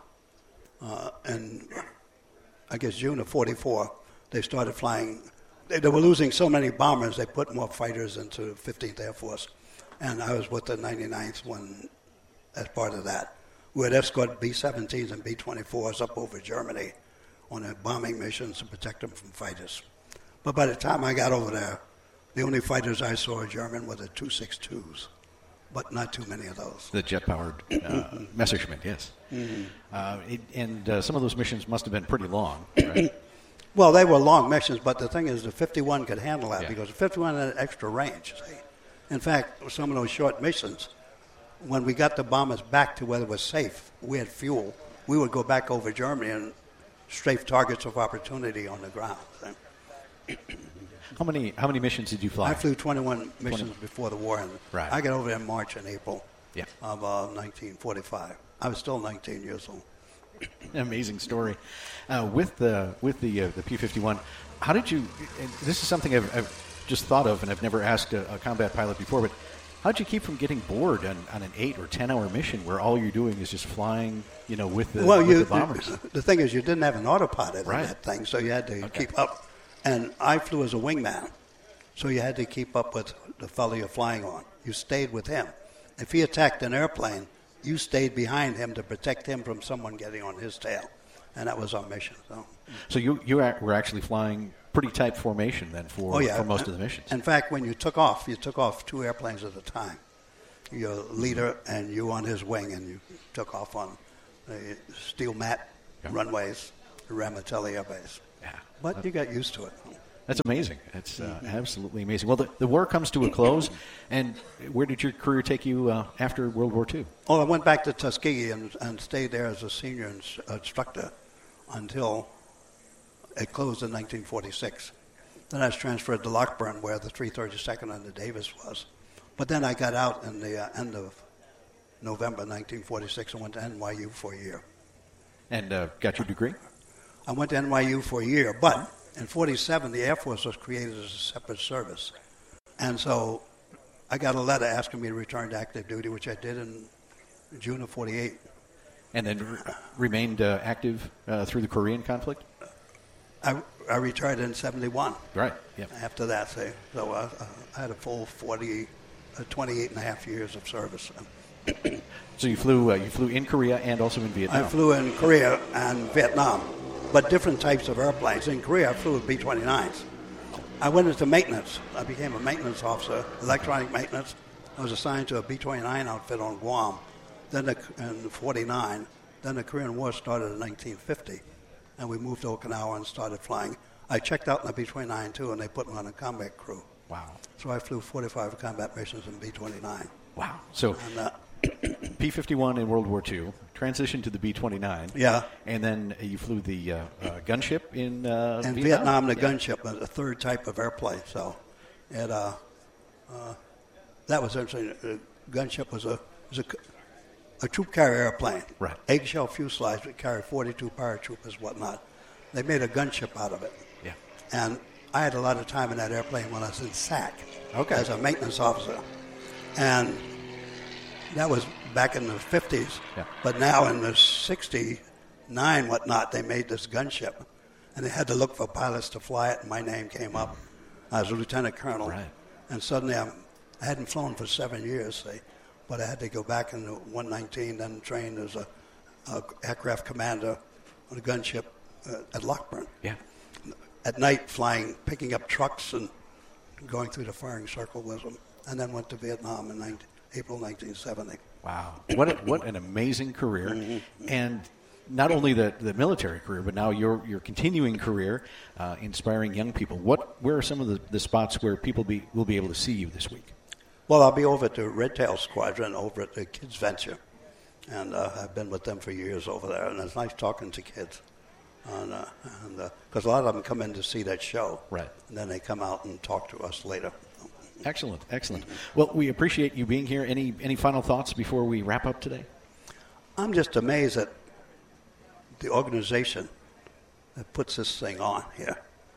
in, I guess, June of 44, they started flying. They were losing so many bombers, they put more fighters into the 15th Air Force. And I was with the 99th one as part of that. We would escort B-17s and B-24s up over Germany on their bombing missions to protect them from fighters. But by the time I got over there, the only fighters I saw German were the 262s, but not too many of those. The jet-powered Messerschmitt, yes. And some of those missions must have been pretty long, right? Well, they were long missions, but the thing is the 51 could handle that because the 51 had extra range. See? In fact, some of those short missions, when we got the bombers back to where it was safe, we had fuel, we would go back over Germany and strafe targets of opportunity on the ground. How many missions did you fly? I flew 21 missions before the war. And right. I got over there in March and April of 1945. I was still 19 years old. Amazing story. With the P-51, how did you? This is something I've just thought of, and I've never asked a combat pilot before. But how did you keep from getting bored on an 8 or 10 hour mission where all you're doing is just flying, with the bombers? The thing is, you didn't have an autopilot on that thing, so you had to keep up. And I flew as a wingman, so you had to keep up with the fellow you're flying on. You stayed with him. If he attacked an airplane, you stayed behind him to protect him from someone getting on his tail. And that was our mission. So you were actually flying pretty tight formation then for most of the missions. In fact, when you took off 2 airplanes at a time. Your leader and you on his wing, and you took off on the steel mat runways around Ramitelli Air Base. Yeah. But you got used to it. That's amazing. It's absolutely amazing. Well, the war comes to a close, and where did your career take you after World War II? Oh, I went back to Tuskegee and stayed there as a senior instructor until it closed in 1946. Then I was transferred to Lockburn, where the 332nd under Davis was. But then I got out in the end of November 1946 and went to NYU for a year. And got your degree? I went to NYU for a year, but in 47 the Air Force was created as a separate service. And so I got a letter asking me to return to active duty, which I did in June of 48. And then remained active through the Korean conflict? I retired in 71. Right, yep. After that, so I had a full 28 and a half years of service. So you flew in Korea and also in Vietnam? I flew in Korea and Vietnam, but different types of airplanes. In Korea, I flew with B-29s. I went into maintenance. I became a maintenance officer, electronic maintenance. I was assigned to a B-29 outfit on Guam. Then in 49, then the Korean War started in 1950, and we moved to Okinawa and started flying. I checked out in the B-29 too, and they put me on a combat crew. Wow. So I flew 45 combat missions in B-29. Wow. So P-51 in World War II, transitioned to the B-29. Yeah. And then you flew the gunship in Vietnam? In Vietnam, the gunship was a third type of airplane. So it, that was interesting. The gunship was a troop carrier airplane. Right. Eggshell fuselage would carry 42 paratroopers, whatnot. They made a gunship out of it. Yeah. And I had a lot of time in that airplane when I was in SAC as a maintenance officer. And that was back in the 50s. Yeah. But now in the 69, whatnot, they made this gunship. And they had to look for pilots to fly it, and my name came up. I was a lieutenant colonel. Right. And suddenly I hadn't flown for 7 years, but I had to go back into 119, then train as a aircraft commander on a gunship at Lockburn. Yeah. At night, flying, picking up trucks and going through the firing circle with them, and then went to Vietnam in April 1970. Wow. What an amazing career. Mm-hmm. And not only the military career, but now your continuing career inspiring young people. Where are some of the spots where people will be able to see you this week? Well, I'll be over at the Red Tail Squadron over at the Kids Venture, and I've been with them for years over there, and it's nice talking to kids. Because a lot of them come in to see that show. Right. And then they come out and talk to us later. Excellent. Well, we appreciate you being here. Any final thoughts before we wrap up today? I'm just amazed at the organization that puts this thing on here.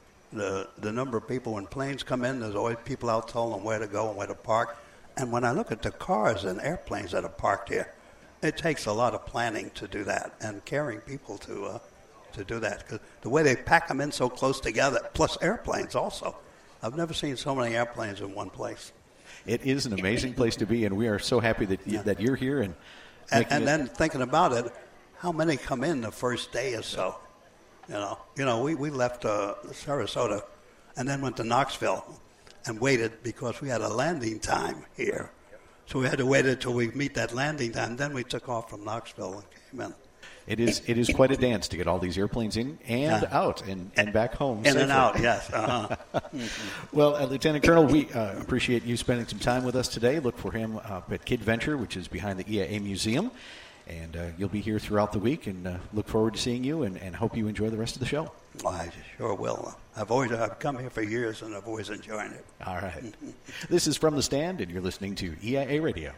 The number of people, when planes come in, there's always people out telling them where to go and where to park. And when I look at the cars and airplanes that are parked here, it takes a lot of planning to do that and carrying people to do that. Because the way they pack them in so close together, plus airplanes also. I've never seen so many airplanes in one place. It is an amazing place to be, and we are so happy that you're here. And then thinking about it, how many come in the first day or so? You know, we left Sarasota and then went to Knoxville and waited because we had a landing time here. So we had to wait until we meet that landing time. Then we took off from Knoxville and came in. It is quite a dance to get all these airplanes in and out and back home. In safely. and out, yes. Uh-huh. Well, Lieutenant Colonel, we appreciate you spending some time with us today. Look for him at Kid Venture, which is behind the EIA Museum. And you'll be here throughout the week, and look forward to seeing you and hope you enjoy the rest of the show. Well, I sure will. I've come here for years, and I've always enjoyed it. All right. This is From the Stand, and you're listening to EIA Radio.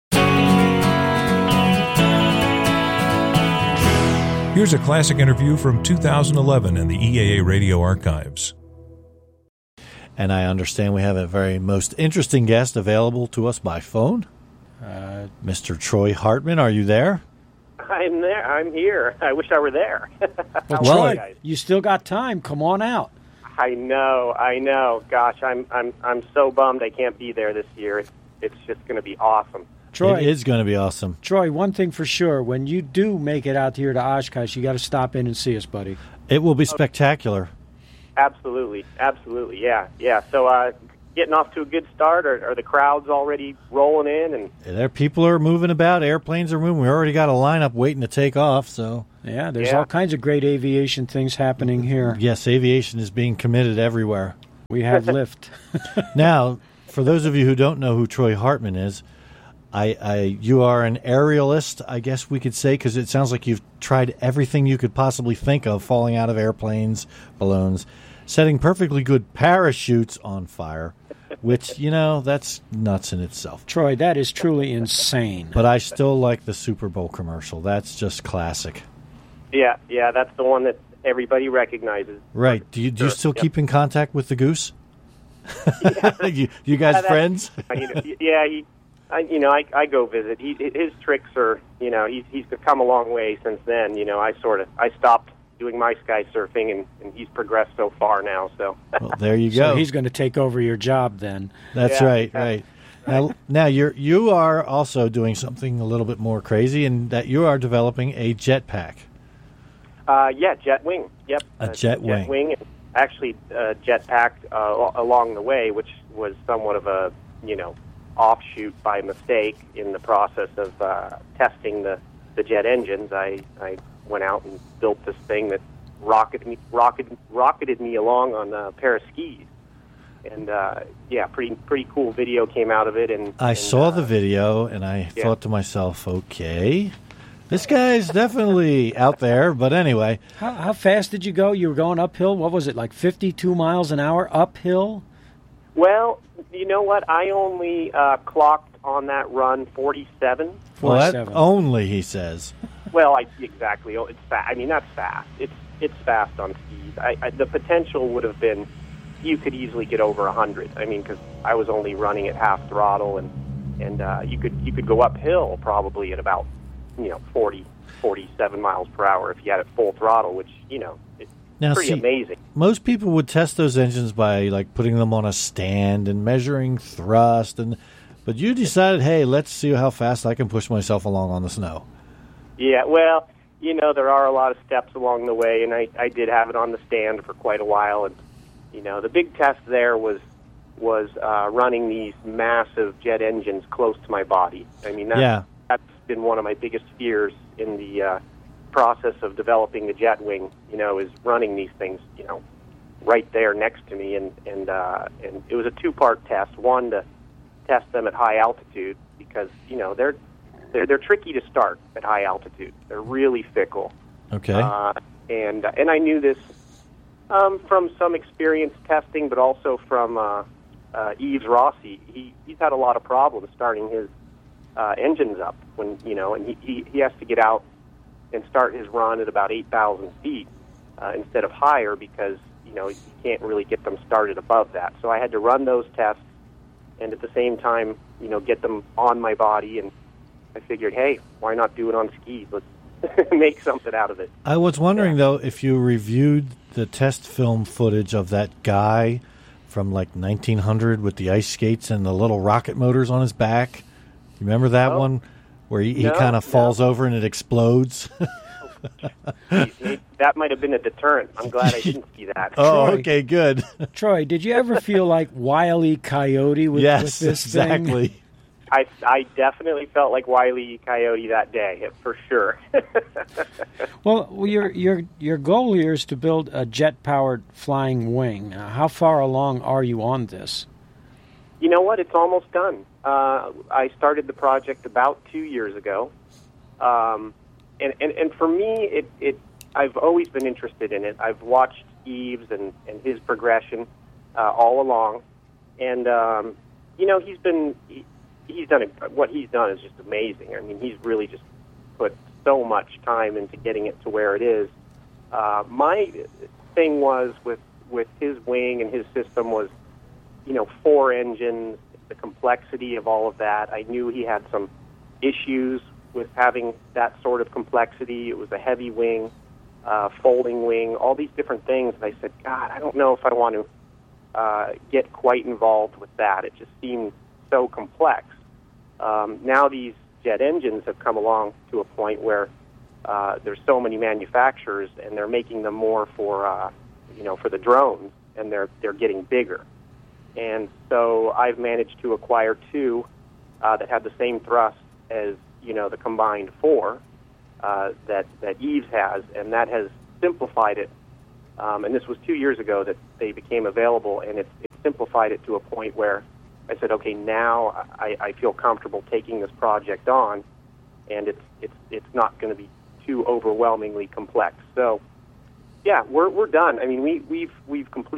Here's a classic interview from 2011 in the EAA Radio archives. And I understand we have a very most interesting guest available to us by phone. Mr. Troy Hartman, are you there? I'm there. I'm here. I wish I were there. Well, Troy, you still got time. Come on out. I know. Gosh, I'm so bummed I can't be there this year. It's just going to be awesome. Troy, it is going to be awesome. Troy, one thing for sure, when you do make it out here to Oshkosh, you got to stop in and see us, buddy. It will be spectacular. Absolutely, yeah. So getting off to a good start, are the crowds already rolling in? And There, people are moving about. Airplanes are moving. We already got a lineup waiting to take off. So yeah, there's all kinds of great aviation things happening here. Yes, aviation is being committed everywhere. We have lift. Now, for those of you who don't know who Troy Hartman is, you are an aerialist, I guess we could say, because it sounds like you've tried everything you could possibly think of, falling out of airplanes, balloons, setting perfectly good parachutes on fire, which, that's nuts in itself. Troy, that is truly insane. But I still like the Super Bowl commercial. That's just classic. Yeah, that's the one that everybody recognizes. Right. Do you still keep in contact with the goose? Yeah. you guys friends? I go visit. His tricks are, he's come a long way since then. I stopped doing my sky surfing, and he's progressed so far now. So well, there you go. So he's going to take over your job then. That's right. Now you are also doing something a little bit more crazy, in that you are developing a jetpack. Jet wing. Yep, a jet wing. Jet wing. Actually, jetpack along the way, which was somewhat of a offshoot by mistake in the process of testing the jet engines. I went out and built this thing that rocketed me along on a pair of skis, and pretty cool video came out of it. And I saw the video, and I thought to myself, okay, this guy's definitely out there. But anyway, how fast did you go? You were going uphill. What was it, like 52 miles an hour uphill? Well, you know what? I only clocked on that run 47. Well, that only, he says. Well, exactly. It's fast. I mean, that's fast. It's fast on skis. The potential would have been you could easily get over 100. I mean, because I was only running at half throttle, and you could go uphill probably at about 40, 47 miles per hour if you had it full throttle, which it's pretty amazing. Most people would test those engines by putting them on a stand and measuring thrust, but you decided, hey, let's see how fast I can push myself along on the snow. Yeah, well, there are a lot of steps along the way, and I did have it on the stand for quite a while, and the big test there was running these massive jet engines close to my body. I mean, that's been one of my biggest fears in the process of developing the jet wing, is running these things, right there next to me. And it was a two-part test. One, to test them at high altitude, because, they're tricky to start at high altitude. They're really fickle. Okay. And I knew this from some experience testing, but also from Yves Rossi. He's had a lot of problems starting his engines up when, and he has to get out and start his run at about 8,000 feet instead of higher, because he can't really get them started above that. So I had to run those tests and at the same time get them on my body, and I figured, hey, why not do it on skis? Let's make something out of it. I was wondering though if you reviewed the test film footage of that guy from 1900 with the ice skates and the little rocket motors on his back. You remember that one where he kind of falls over and it explodes? That might have been a deterrent. I'm glad I didn't see that. Oh, okay, good. Troy, did you ever feel like Wile E. Coyote with this exactly. thing? I definitely felt like Wile E. Coyote that day, for sure. Well, your goal here is to build a jet-powered flying wing. How far along are you on this? You know what? It's almost done. I started the project about 2 years ago, and for me, I've always been interested in it. I've watched Yves and his progression all along, and what he's done is just amazing. I mean, he's really just put so much time into getting it to where it is. My thing was with his wing and his system was, 4 engines, the complexity of all of that. I knew he had some issues with having that sort of complexity. It was a heavy wing, folding wing, all these different things. And I said, God, I don't know if I want to get quite involved with that. It just seemed so complex. Now these jet engines have come along to a point where there's so many manufacturers, and they're making them more for for the drones, and they're getting bigger. And so I've managed to acquire two that have the same thrust as the combined four that Eves has, and that has simplified it. And this was 2 years ago that they became available, and it simplified it to a point where I said, okay, now I feel comfortable taking this project on, and it's not going to be too overwhelmingly complex. So, yeah, we're done. I mean, we've completed